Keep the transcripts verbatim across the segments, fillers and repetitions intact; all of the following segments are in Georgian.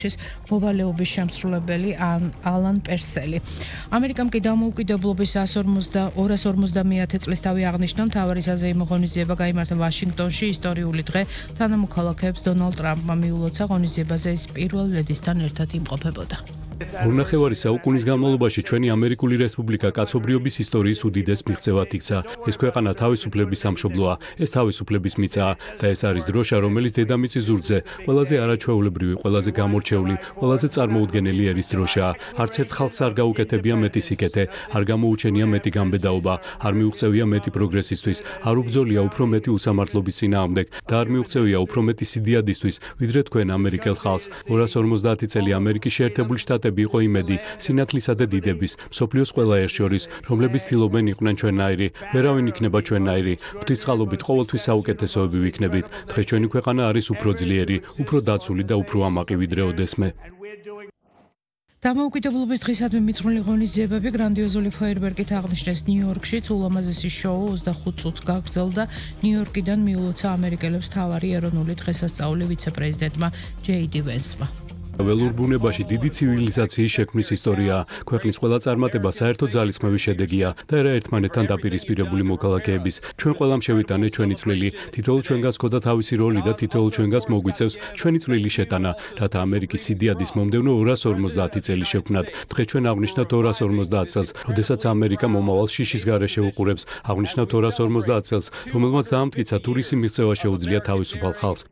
მოვალეობის შემსრულებელი ალან პერსელი. ამერიკამ კი დამოუკიდებლობის ორას ორმოცდამეათე წლისთავი აღნიშნა, მთავარი საზეიმო ღონისძიება გაიმართა ვაშინგტონში. ისტორიული დღე თანამოქალაქეებს დონალდ ტრამპმა მიულოცა, ღონისძიებაზე ის პირველ ლედისთან ერთად იმყოფებოდა. ორნახევარი საუკუნის განმავლობაში ჩვენი ამერიკული რესპუბლიკა კაცობრიობის ისტორიის უდიდეს მიღწევად იქცა. ეს ქვეყანა თავისუფლების სამშობლოა, ეს თავისუფლების მიწაა და ეს არის დროშა, რომელიც დედამიწის ზურგზე ყველაზე არაჩვეულებრივი, ყველაზე გამორჩეული, ყველაზე წარმოუდგენელი ერის დროშაა. არც ერთ ხალხს არ გაუკეთებია მეტი სიკეთე, არ გამოუჩენია მეტი გამბედაობა, არ მიუღწევია მეტი პროგრესისთვის, არ უბრძოლია უფრო მეტი უსამართლობის წინააღმდეგ და არ მიუღწევია უფრო მეტი სიდიადისთვის, ვიდრე თქვენ ამერიკელ ხალხს. ორას ორმოცდაათი წელი ამერიკის შეერთებული შტატები იყო იმედი, სინათლისა და დიდების, მსოფლიოს ყველა ერთ შორის, რომლებიც ცდილობენ იყვნენ ჩვენნაირი, ვერავინ იქნება ჩვენნაირი. ღვთისწყალობით ყოველთვის საუკეთესოები ვიქნებით. დღეს ჩვენი ქვეყანა არის უფრო ძლიერი, უფრო დაცული და უფრო ამაყი ვიდრე ოდესმე. დამოუკიდებლობის დღისადმი მიძღვნილი ღონისძიებები გრანდიოზული ფეიერვერკით აღნიშნეს ნიუ-იორკში. ულამაზესი შოუ ოცდახუთ წუთს გაგრძელდა. ნიუ-იორკიდან მიულოცა ამერიკელებს მთავარი ეროვნული დღესასწაული ვიცე-პრეზიდენტმა ჯეი დი ვენსმა. ველურ ბუნებაში დიდი ცივილიზაციის შექმნის ისტორიაა. ქვეყნის ყველა წარმატება საერთო ძალისხმევის შედეგია და არა ერთმანეთთან დაპირისპირებული მოქალაქეების. ჩვენ ყველამ შევიტანე ჩვენი წვლილი. თითოეულ ჩვენგანს ჰქონდა თავისი როლი და თითოეულ ჩვენგანს მოგვიწევს ჩვენი წვლილი შეტანა, რათა ამერიკის სიდიადის მომდევნო ორას ორმოცდაათი წელი შევქმნათ. დღეს ჩვენ აღნიშნავთ ორას ორმოცდაათ წელს, როდესაც ამერიკა მომავალს შიშის გარეშე უყურებს. აღნიშნავთ ორას ორმოცდაათ წელს, რომელმაც დაამტკიცა თუ რისი მიღწევა შეუძლია თავისუფალ ხალხს.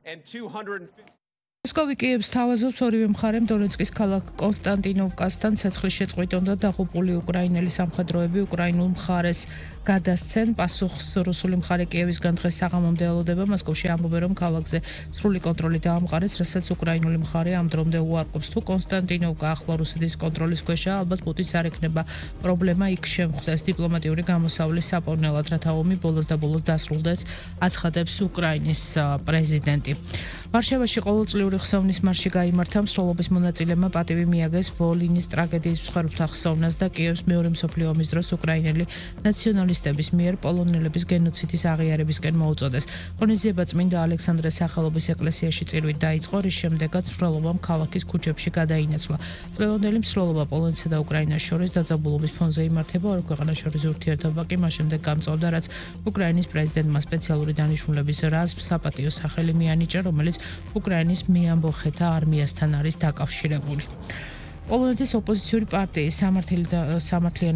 მოსკოვი კიევს თავაზობს, ორივე მხარემ დონეცკის ქალაქ კონსტანტინოვკასთან ცეცხლის შეწყვეტონ და დაღუპული უკრაინელი სამხედროები უკრაინულ მხარეს გადასცენ. პასუხს რუსული მხარე კიევისგან დღეს საღამომდე ელოდება. მოსკოვში ამბობენ, რომ ქალაქზე სრული კონტროლი დაამყარეს, რასაც უკრაინული მხარე ამ დრომდე უარყოფს. თუ კონსტანტინოვკა ახლა რუსეთის კონტროლის ქვეშაა, ალბათ პუტინს არ ექნება პრობლემა იქ შემხვდეს დიპლომატიური გამოსავლის საპოვნელად, რათა ომი ბოლოს და ბოლოს დასრულდეს, აცხადებს უკრაინის პრეზიდენტი. ვარშავაში ყოველწლიური ხსოვნის მარში გაიმართა. მსროლობის მონაწილეებმა პატივი მიაგეს ვოლინის ტრაგედიის მსხვერპლთა ხსოვნას და კიევს მეორე მსოფლიო ომის დროს უკრაინელი ნაციონალისტების მიერ პოლონელების გენოციდის აღიარებისკენ მოუწოდეს. ღონისძიება წმინდა ალექსანდრეს სახელობის ეკლესიაში წირვით დაიწყო, რის შემდეგაც მსვლელობამ ქალაქის ქუჩებში გადაინაცვლა. დღევანდელი მსვლელობა პოლონეთსა და უკრაინას შორის დაძაბულობის ფონზე იმართება. ორი ქვეყანას შორის ურთიერთობა კი მას შემდეგ გამწვავდა, რაც უკრაინის პრეზიდენტმა სპეციალური დანიშნულების რაზმ საპატიო სახელი მიანიჭა, რომელიც უკრაინის მეამბოხეთა არმიასთან არის დაკავშირებული. პოლონეთის ოპოზიციური პარტიის სამართლიანი